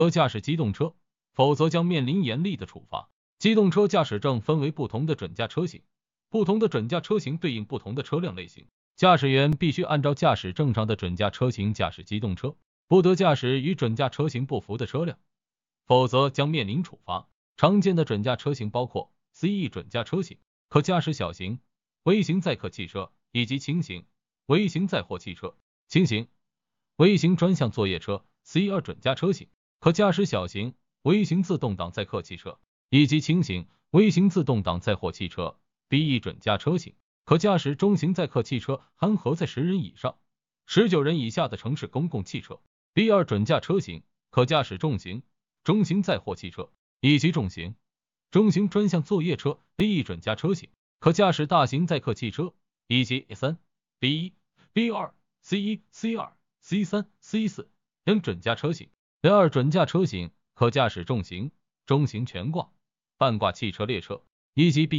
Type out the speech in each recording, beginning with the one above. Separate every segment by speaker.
Speaker 1: 驾驶机动车，否则将面临严厉的处罚。机动车驾驶证分为不同的准驾车型，不同的准驾车型对应不同的车辆类型，驾驶员必须按照驾驶证上的准驾车型驾驶机动车，不得驾驶与准驾车型不符的车辆，否则将面临处罚。常见的准驾车型包括 CE 准驾车型、可驾驶小型、微型载客汽车以及轻型、微型载货汽车。轻型、微型专项作业车 C2 准驾车型、可驾驶小型、微型自动挡载客汽车以及轻型、微型自动挡载货汽车 B1 准驾车型、可驾驶中型载客汽车含荷载10人以上、19人以下的城市公共汽车 B2 准驾车型、可驾驶重型、中型载货汽车以及重型、中型专项作业车 B1 准驾车型、可驾驶大型载客汽车以及 A3、B1、B2、C1、C2、C3、C4 等准驾车型。A2 准驾车型可驾驶重型、中型全挂、半挂汽车列车以及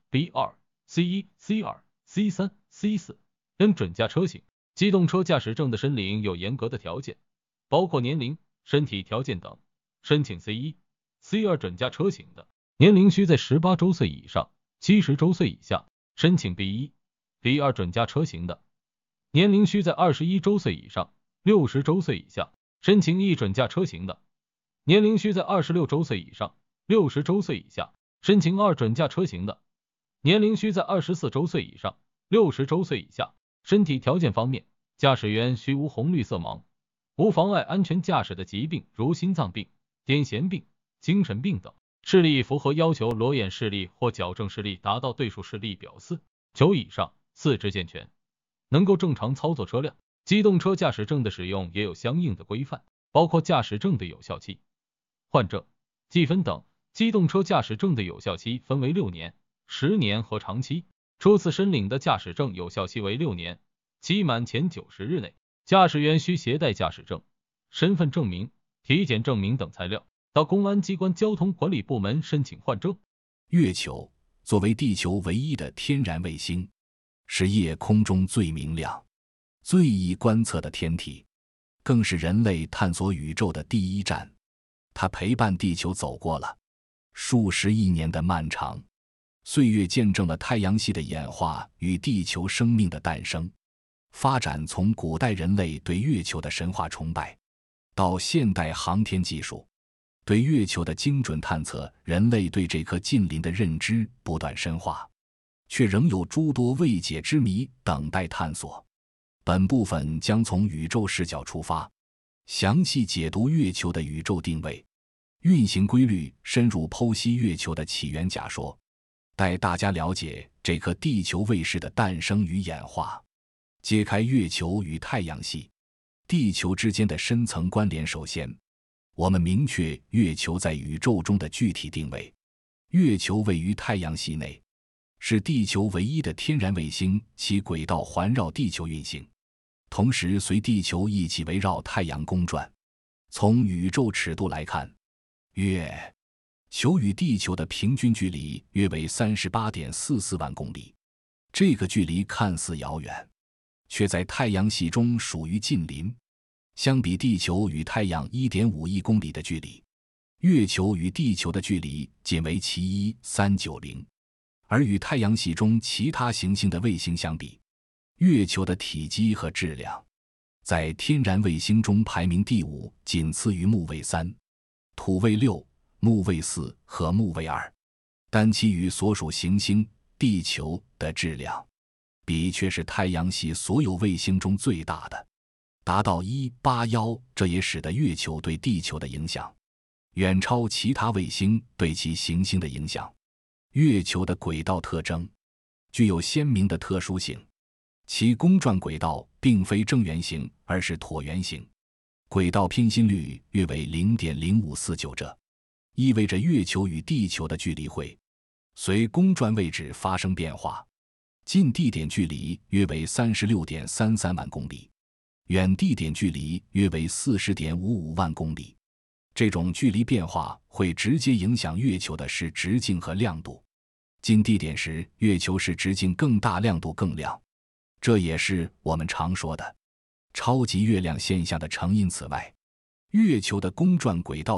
Speaker 1: B1、B2、C1、C2、C3、C4 等准驾车型。机动车驾驶证的申领有严格的条件，包括年龄、身体条件等。申请 C1、C2 准驾车型的，年龄需在18周岁以上，70周岁以下；申请 B1、B2 准驾车型的，年龄需在21周岁以上，60周岁以下；申请E准驾车型的，年龄需在26周岁以上，60周岁以下；申请2准驾车型的，年龄需在24周岁以上，60周岁以下。身体条件方面，驾驶员需无红绿色盲，无妨碍安全驾驶的疾病，如心脏病、癫痫病、精神病等。视力符合要求，裸眼视力或矫正视力达到对数视力表4/9以上，四肢健全，能够正常操作车辆。机动车驾驶证的使用也有相应的规范，包括驾驶证的有效期、换证、记分等。机动车驾驶证的有效期分为6年、10年和长期。初次申领的驾驶证有效期为6年，期满前90日内，驾驶员需携带驾驶证、身份证明、体检证明等材料，到公安机关交通管理部门申请换证。
Speaker 2: 月球作为地球唯一的天然卫星，是夜空中最明亮、最易观测的天体，更是人类探索宇宙的第一站。它陪伴地球走过了数十亿年的漫长岁月，见证了太阳系的演化与地球生命的诞生。发展从古代人类对月球的神话崇拜，到现代航天技术对月球的精准探测，人类对这颗近邻的认知不断深化，却仍有诸多未解之谜等待探索。本部分将从宇宙视角出发，详细解读月球的宇宙定位、运行规律，深入剖析月球的起源假说，带大家了解这颗地球卫士的诞生与演化，揭开月球与太阳系、地球之间的深层关联。首先，我们明确月球在宇宙中的具体定位。月球位于太阳系内，是地球唯一的天然卫星，其轨道环绕地球运行，同时随地球一起围绕太阳公转。从宇宙尺度来看，月球与地球的平均距离约为 38.44 万公里，这个距离看似遥远，却在太阳系中属于近邻。相比地球与太阳 1.5 亿公里的距离，月球与地球的距离仅为其 1.390， 而与太阳系中其他行星的卫星相比，月球的体积和质量在天然卫星中排名第5，仅次于木卫3、土卫6、木卫4和木卫2，但其与所属行星地球的质量比却是太阳系所有卫星中最大的，达到181，这也使得月球对地球的影响远超其他卫星对其行星的影响。月球的轨道特征具有鲜明的特殊性，其公转轨道并非正圆形，而是椭圆形，轨道偏心率约为 0.0549， 这意味着月球与地球的距离会随公转位置发生变化。近地点距离约为 36.33 万公里，远地点距离约为 40.55 万公里。这种距离变化会直接影响月球的视直径和亮度。近地点时，月球视直径更大，亮度更亮，这也是我们常说的超级月亮现象的成因。此外，月球的公转轨道